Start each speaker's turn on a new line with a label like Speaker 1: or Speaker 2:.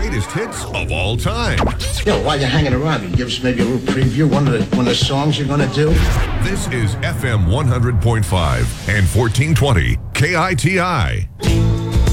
Speaker 1: greatest hits of all time.
Speaker 2: Yo, while you're hanging around, you give us maybe a little preview, one of the songs you're going to do?
Speaker 1: This is FM 100.5 and 1420 KITI.